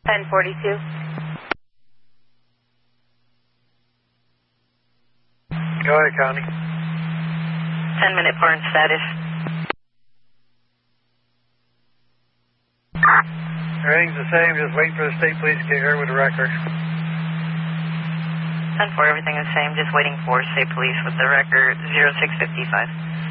1042. Go ahead, County. 10-minute burn status. Everything's the same, just waiting for the state police to get here with a record. 10-4, everything is the same, just waiting for state police with the record 0655.